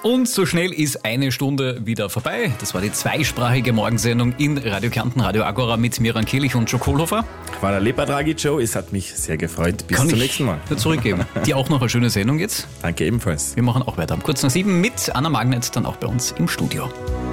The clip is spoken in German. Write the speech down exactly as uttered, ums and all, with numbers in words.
Und so schnell ist eine Stunde wieder vorbei. Das war die zweisprachige Morgensendung in Radio Kärnten, Radio Agora mit Miran Kehlich und Joe Kohlhofer. War der Lepa Draghi, Joe. Es hat mich sehr gefreut. Bis Kann zum ich nächsten Mal. Zurückgeben. Dir auch noch eine schöne Sendung jetzt. Danke ebenfalls. Wir machen auch weiter um kurz nach sieben mit Anna Magnet, dann auch bei uns im Studio.